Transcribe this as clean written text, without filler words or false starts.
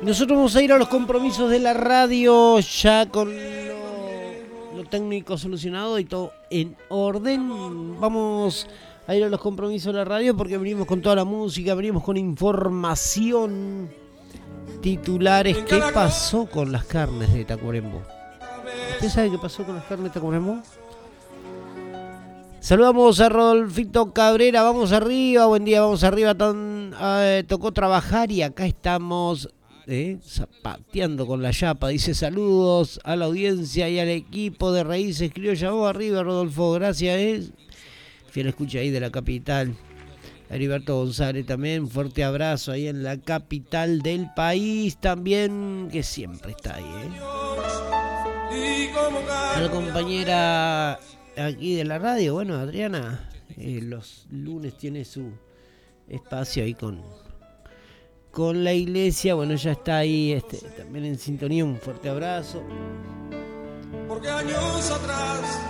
Nosotros vamos a ir a los compromisos de la radio ya con lo técnico solucionado y todo en orden. Vamos a ir a los compromisos de la radio porque venimos con toda la música, venimos con información, titulares. ¿Qué pasó con las carnes de Tacuarembó? ¿Usted sabe qué pasó con las carnes de Tacuarembó? Saludamos a Rodolfito Cabrera, vamos arriba, buen día, vamos arriba. Tocó trabajar y acá estamos zapateando con la chapa. Dice saludos a la audiencia y al equipo de Raíces Criollas. Vamos arriba, Rodolfo, gracias. Fiel escucha ahí de la capital. Heriberto González también, fuerte abrazo ahí en la capital del país también, que siempre está ahí. A la compañera aquí de la radio, bueno, Adriana, los lunes tiene su espacio ahí con la iglesia, bueno, ya está ahí también en sintonía, un fuerte abrazo. Porque años atrás